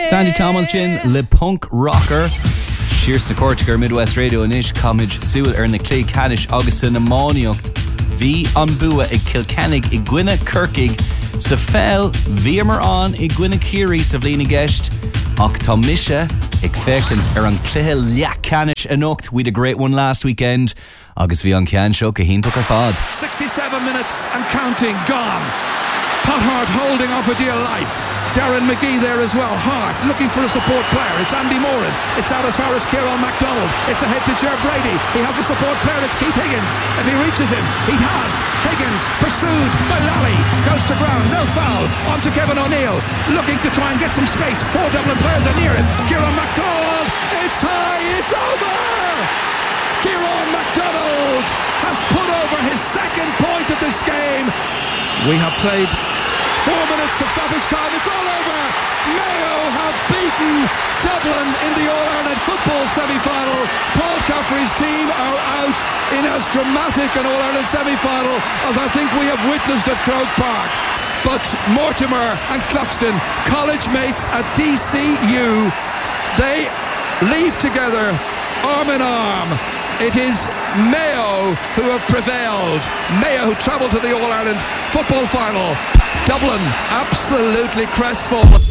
Sandy Tomilchin, Le Punk Rocker. Shears na Cortiger, Midwest Radio and Ish, Comage, Sewell, Erna Clay, Caddish, Augustin, Amonio, V. Unbua, I Kilkennig, I Gwynna Kirkig, Safel, V. Maran, I Gwynna Kiri, Savlina Gesht, Octomisha, I Kfekin, Eran Clihil, Liak Canish, Anocht. We had a great one last weekend. August V. on Canshow, Cahin took her fod. 67 minutes and counting, gone. Tothart holding on for dear life. Darren McGee there as well. Hart looking for a support player. It's Andy Moran. It's out as far as Kieran MacDonald. It's ahead to Ger Brady. He has a support player. It's Keith Higgins. If he reaches him, he has. Higgins pursued by Lally. Goes to ground. No foul. On to Kevin O'Neill. Looking to try and get some space. 4 Dublin players are near it. Kieran MacDonald. It's high. It's over. Kieran MacDonald has put over his second point of this game. We have played 4 minutes of stoppage time. It's all over. Mayo have beaten Dublin in the All-Ireland football semi-final. Paul Caffrey's team are out in as dramatic an All-Ireland semi-final as I think we have witnessed at Croke Park. But Mortimer and Cluxton, college mates at DCU, they leave together arm in arm. It is Mayo who have prevailed. Mayo who travelled to the All-Ireland football final. Dublin absolutely crestfallen.